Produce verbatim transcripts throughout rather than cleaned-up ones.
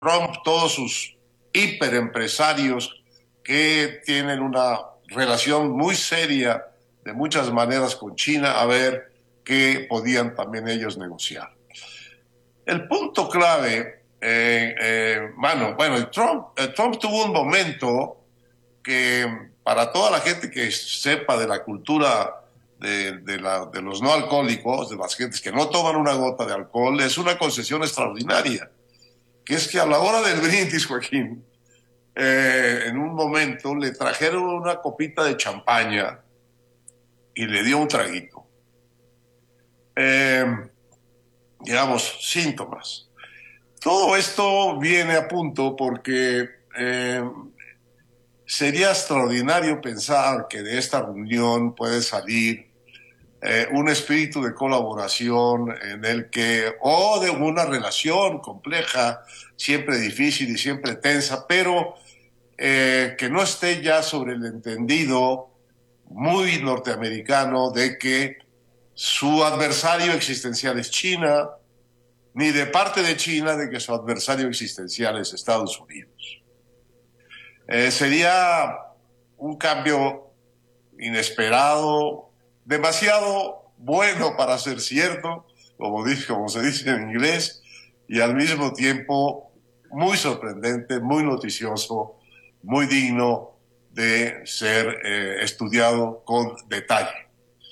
Trump, todos sus hiperempresarios que tienen una relación muy seria de muchas maneras con China, a ver qué podían también ellos negociar. El punto clave, eh, eh, bueno, bueno, Trump, eh, Trump tuvo un momento que para toda la gente que sepa de la cultura de, de, la, de los no alcohólicos, de las gentes que no toman una gota de alcohol, es una concesión extraordinaria, que es que a la hora del brindis, Joaquín, eh, en un momento le trajeron una copita de champaña y le dio un traguito. Eh, digamos, síntomas. Todo esto viene a punto porque eh, sería extraordinario pensar que de esta reunión puede salir eh, un espíritu de colaboración en el que, o de una relación compleja, siempre difícil y siempre tensa, pero eh, que no esté ya sobre el entendido muy norteamericano de que su adversario existencial es China, ni de parte de China de que su adversario existencial es Estados Unidos. Eh, sería un cambio inesperado, demasiado bueno para ser cierto, como, dice, como se dice en inglés, y al mismo tiempo muy sorprendente, muy noticioso, muy digno de ser eh, estudiado con detalle.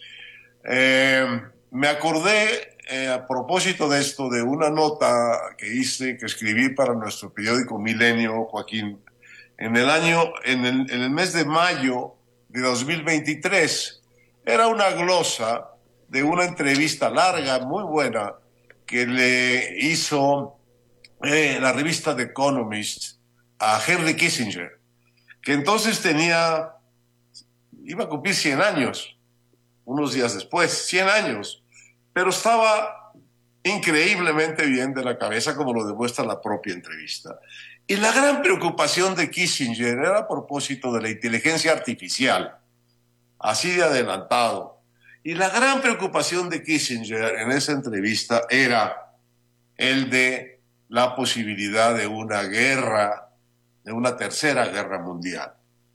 Eh, me acordé eh, a propósito de esto de una nota que hice, que escribí para nuestro periódico Milenio, Joaquín, en el año, en el, en el mes de mayo de dos mil veintitrés. Era una glosa de una entrevista larga, muy buena, que le hizo eh, la revista The Economist a Henry Kissinger, que entonces tenía, iba a cumplir cien años, unos días después, cien años, pero estaba increíblemente bien de la cabeza, como lo demuestra la propia entrevista. Y la gran preocupación de Kissinger era a propósito de la inteligencia artificial, así de adelantado. Y la gran preocupación de Kissinger en esa entrevista era el de la posibilidad de una guerra, de una tercera guerra mundial.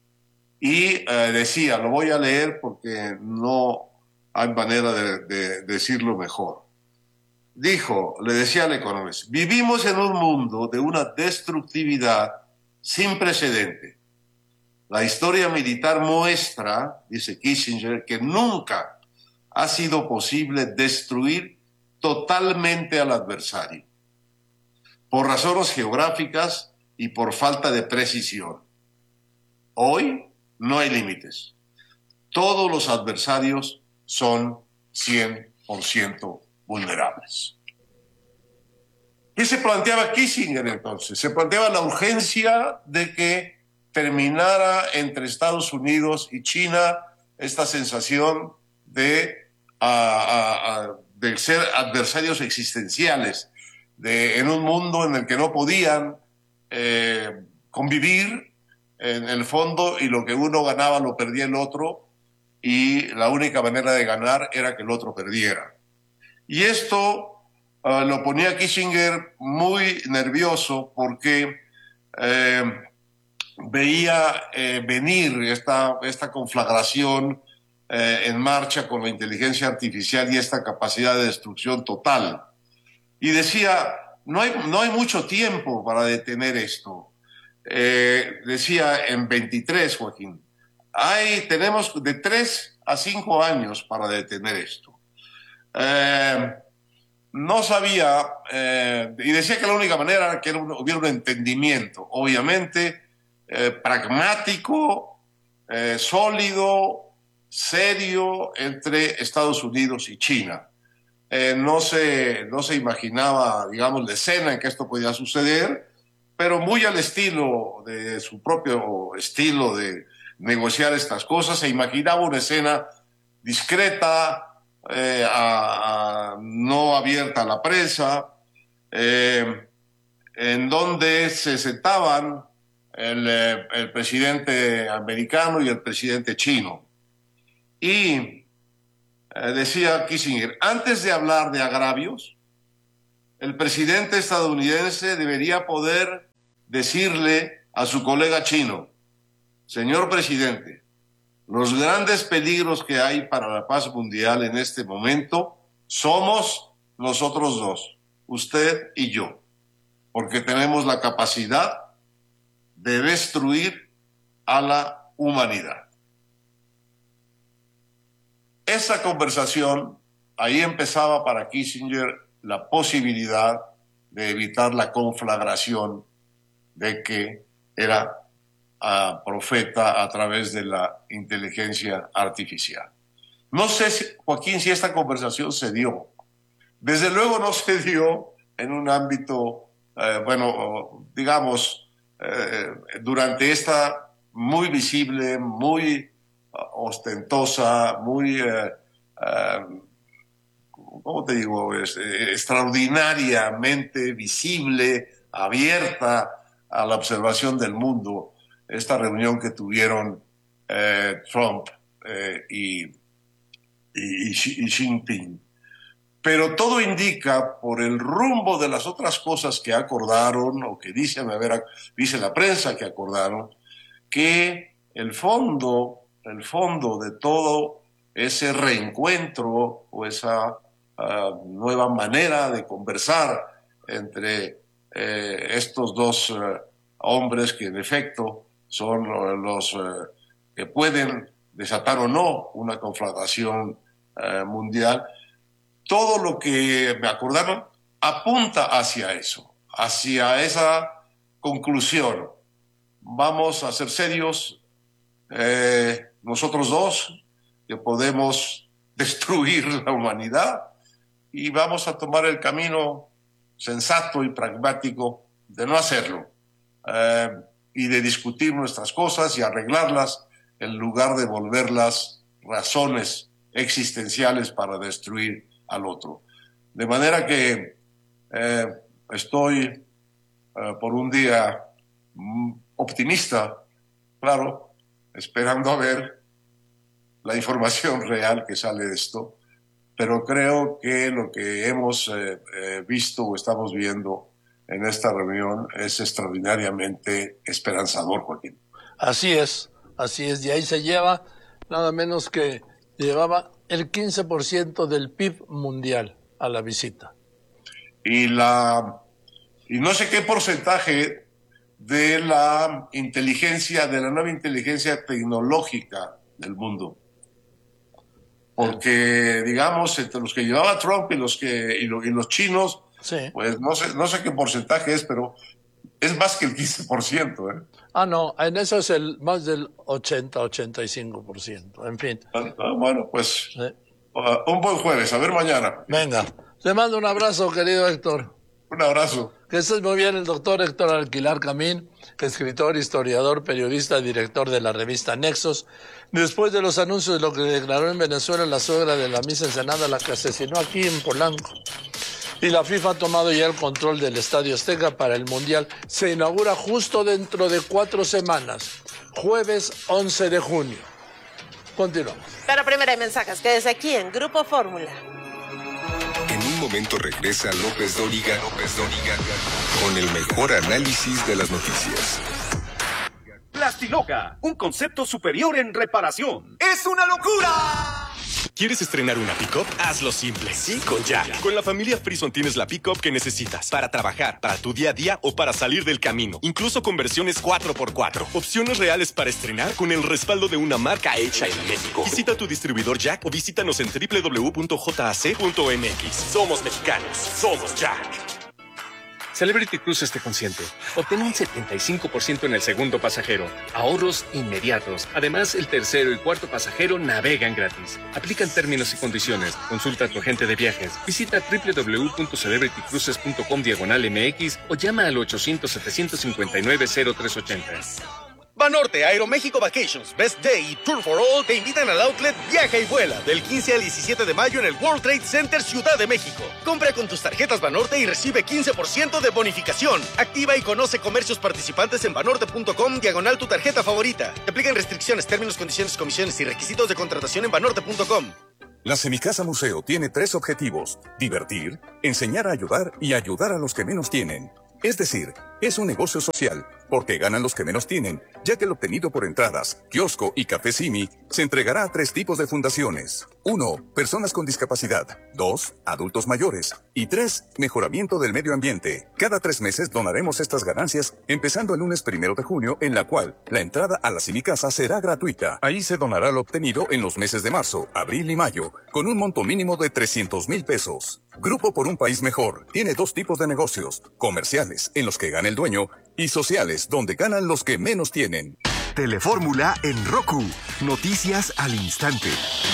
Y eh, decía, lo voy a leer porque no hay manera de, de decirlo mejor. Dijo, le decía al Economist, vivimos en un mundo de una destructividad sin precedente. La historia militar muestra, dice Kissinger, que nunca ha sido posible destruir totalmente al adversario, por razones geográficas y por falta de precisión. Hoy no hay límites. Todos los adversarios son cien por ciento vulnerables. ¿Qué se planteaba Kissinger entonces? Se planteaba la urgencia de que terminara entre Estados Unidos y China esta sensación de, a, a, a, de ser adversarios existenciales, de, en un mundo en el que no podían eh, convivir en el fondo, y lo que uno ganaba lo perdía el otro, y la única manera de ganar era que el otro perdiera. Y esto uh, lo ponía Kissinger muy nervioso porque eh, veía eh, venir esta, esta conflagración eh, en marcha con la inteligencia artificial y esta capacidad de destrucción total. Y decía, no hay, no hay mucho tiempo para detener esto. Eh, decía en veintitrés, Joaquín, hay, tenemos de tres a cinco años para detener esto. Eh, no sabía, eh, y decía que la única manera era que hubiera un entendimiento, obviamente, eh, pragmático, eh, sólido, serio, entre Estados Unidos y China. Eh, no, se, no se imaginaba, digamos, la escena en que esto podía suceder, pero muy al estilo de su propio estilo de negociar estas cosas, se imaginaba una escena discreta, eh, a, a, no abierta a la prensa, eh, en donde se sentaban el, eh, el presidente americano y el presidente chino. Y eh, decía Kissinger, antes de hablar de agravios, el presidente estadounidense debería poder decirle a su colega chino: señor presidente, los grandes peligros que hay para la paz mundial en este momento somos nosotros dos, usted y yo, porque tenemos la capacidad de destruir a la humanidad. Esa conversación, ahí empezaba para Kissinger la posibilidad de evitar la conflagración de que era uh, profeta a través de la inteligencia artificial. No sé, si, Joaquín, si esta conversación se dio. Desde luego no se dio en un ámbito, eh, bueno, digamos, eh, durante esta muy visible, muy uh, ostentosa, muy, eh, uh, ¿cómo te digo?, es, eh, extraordinariamente visible, abierta a la observación del mundo, esta reunión que tuvieron eh, Trump eh, y, y, y Xi Jinping. Pero todo indica, por el rumbo de las otras cosas que acordaron, o que dicen, a ver, dice la prensa que acordaron, que el fondo, el fondo de todo ese reencuentro o esa uh, nueva manera de conversar entre eh, estos dos uh, hombres que en efecto son uh, los uh, que pueden desatar o no una conflagración uh, mundial. Todo lo que me acordaron apunta hacia eso, hacia esa conclusión. Vamos a ser serios, eh, nosotros dos, que podemos destruir la humanidad, y vamos a tomar el camino sensato y pragmático de no hacerlo, eh, y de discutir nuestras cosas y arreglarlas en lugar de volverlas razones existenciales para destruir al otro. De manera que eh, estoy eh, por un día optimista, claro, esperando a ver la información real que sale de esto, pero creo que lo que hemos eh, eh, visto o estamos viendo en esta reunión es extraordinariamente esperanzador, Joaquín. Así es, así es, y ahí se lleva nada menos que llevaba el quince por ciento del P I B mundial a la visita. Y, la, y no sé qué porcentaje de la inteligencia, de la nueva inteligencia tecnológica del mundo. Porque, digamos, entre los que llevaba Trump y los, que, y, lo, y los chinos, sí, pues no sé, no sé qué porcentaje es, pero es más que el quince por ciento. ¿eh? Ah, no, en eso es el más del ochenta, ochenta y cinco por ciento, en fin. Ah, bueno, pues sí. uh, un buen jueves, a ver mañana. Venga, te mando un abrazo, querido Héctor. Un abrazo. Que estés muy bien, el doctor Héctor Alquilar Camín, escritor, historiador, periodista, director de la revista Nexos. Después de los anuncios de lo que declaró en Venezuela la suegra de la Miss Ensenada, la que asesinó aquí en Polanco, y la FIFA ha tomado ya el control del Estadio Azteca para el Mundial, se inaugura justo dentro de cuatro semanas, jueves once de junio. Continuamos. Pero primero hay mensajes, quédese aquí en Grupo Fórmula. En un momento regresa López Dóriga, López Dóriga, con el mejor análisis de las noticias. Plastiloca, un concepto superior en reparación. ¡Es una locura! ¿Quieres estrenar una pick-up? Hazlo simple, sí, con Jack. Con la familia Frison tienes la pick-up que necesitas para trabajar, para tu día a día o para salir del camino. Incluso con versiones cuatro por cuatro. Opciones reales para estrenar con el respaldo de una marca hecha en México. Visita tu distribuidor Jack o visítanos en doble u doble u doble u punto j a c punto m x. Somos mexicanos, somos Jack. Celebrity Cruises te consiente. Obtén un setenta y cinco por ciento en el segundo pasajero. Ahorros inmediatos. Además, el tercero y cuarto pasajero navegan gratis. Aplican términos y condiciones. Consulta a tu agente de viajes. Visita doble u doble u doble u punto celebrity cruises punto com diagonal m x o llama al ochocientos, setecientos cincuenta y nueve, cero tres ochenta. Banorte, Aeroméxico Vacations, Best Day y Tour for All te invitan al outlet Viaja y Vuela del quince al diecisiete de mayo en el World Trade Center Ciudad de México. Compra con tus tarjetas Banorte y recibe quince por ciento de bonificación. Activa y conoce comercios participantes en banorte punto com diagonal tu tarjeta favorita. Te aplican restricciones, términos, condiciones, comisiones y requisitos de contratación en banorte punto com. La Semicasa Museo tiene tres objetivos: divertir, enseñar a ayudar y ayudar a los que menos tienen. Es decir, es un negocio social, porque ganan los que menos tienen, ya que el obtenido por entradas, kiosco y café Simi se entregará a tres tipos de fundaciones. uno. Personas con discapacidad. dos. Adultos mayores. Y tres. Mejoramiento del medio ambiente. Cada tres meses donaremos estas ganancias, empezando el lunes primero de junio, en la cual la entrada a la Semicasa será gratuita. Ahí se donará lo obtenido en los meses de marzo, abril y mayo, con un monto mínimo de trescientos mil pesos. Grupo por un País Mejor tiene dos tipos de negocios: comerciales, en los que gana el dueño, y sociales, donde ganan los que menos tienen. Telefórmula en Roku. Noticias al instante.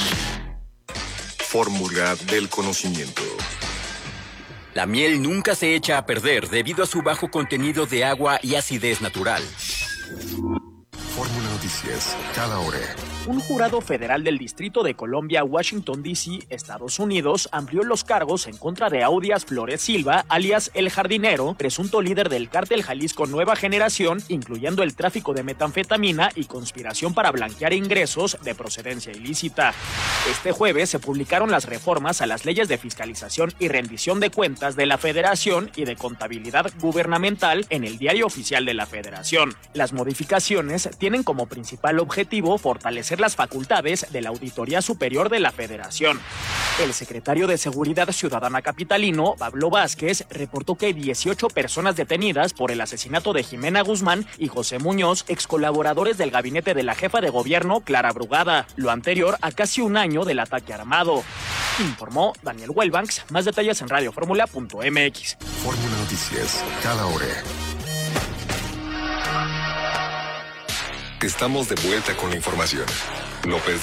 Fórmula del conocimiento. La miel nunca se echa a perder debido a su bajo contenido de agua y acidez natural. Fórmula Noticias, cada hora. Un jurado federal del Distrito de Columbia, Washington, D C, Estados Unidos, amplió los cargos en contra de Audias Flores Silva, alias El Jardinero, presunto líder del cártel Jalisco Nueva Generación, incluyendo el tráfico de metanfetamina y conspiración para blanquear ingresos de procedencia ilícita. Este jueves se publicaron las reformas a las leyes de fiscalización y rendición de cuentas de la Federación y de contabilidad gubernamental en el Diario Oficial de la Federación. Las modificaciones tienen como principal objetivo fortalecer las facultades de la Auditoría Superior de la Federación. El secretario de Seguridad Ciudadana capitalino, Pablo Vázquez, reportó que hay dieciocho personas detenidas por el asesinato de Jimena Guzmán y José Muñoz, ex colaboradores del gabinete de la jefa de gobierno, Clara Brugada, lo anterior a casi un año del ataque armado. Informó Daniel Wellbanks. Más detalles en radioformula punto m x. Fórmula Noticias, cada hora. Estamos de vuelta con la información. López